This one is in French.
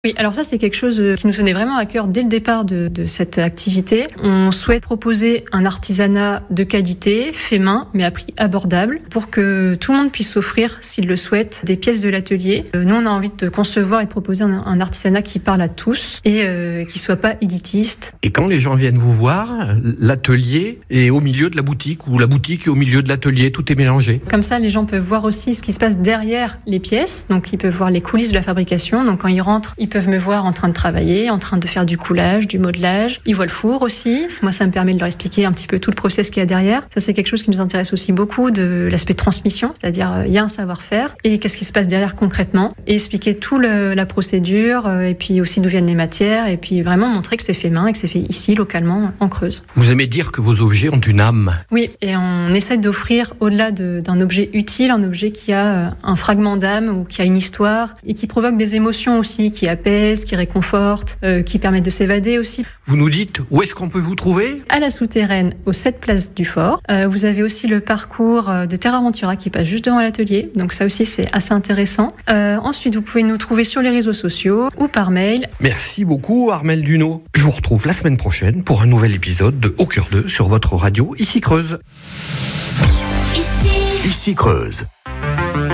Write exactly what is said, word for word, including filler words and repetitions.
Oui, alors ça c'est quelque chose qui nous tenait vraiment à cœur dès le départ de, de cette activité. On souhaite proposer un artisanat de qualité, fait main, mais à prix abordable, pour que tout le monde puisse s'offrir, s'il le souhaite, des pièces de l'atelier. Euh, nous on a envie de concevoir et de proposer un, un artisanat qui parle à tous et euh, qui soit pas élitiste. Et quand les gens viennent vous voir, l'atelier est au milieu de la boutique ou la boutique est au milieu de l'atelier, tout est mélangé. Comme ça les gens peuvent voir aussi ce qui se passe derrière les pièces, donc ils peuvent voir les coulisses de la fabrication. Donc quand ils rentrent, ils peuvent me voir en train de travailler, en train de faire du coulage, du modelage. Ils voient le four aussi. Moi, ça me permet de leur expliquer un petit peu tout le process qu'il y a derrière. Ça, c'est quelque chose qui nous intéresse aussi beaucoup, de l'aspect transmission, c'est-à-dire euh, il y a un savoir-faire et qu'est-ce qui se passe derrière concrètement, et expliquer tout le, la procédure euh, et puis aussi d'où viennent les matières et puis vraiment montrer que c'est fait main et que c'est fait ici, localement, en Creuse. Vous aimez dire que vos objets ont une âme. Oui, et on essaie d'offrir, au-delà de, d'un objet utile, un objet qui a euh, un fragment d'âme ou qui a une histoire et qui provoque des émotions aussi, qui apaise, qui réconforte, euh, qui permet de s'évader aussi. Vous nous dites où est-ce qu'on peut vous trouver ? À la souterraine, aux sept places du Fort. Euh, vous avez aussi le parcours de Terra Ventura qui passe juste devant l'atelier, donc ça aussi c'est assez intéressant. Euh, ensuite, vous pouvez nous trouver sur les réseaux sociaux ou par mail. Merci beaucoup Armelle Duno. Je vous retrouve la semaine prochaine pour un nouvel épisode de Au Cœur d'eux sur votre radio, ici Creuse. Ici, ici Creuse.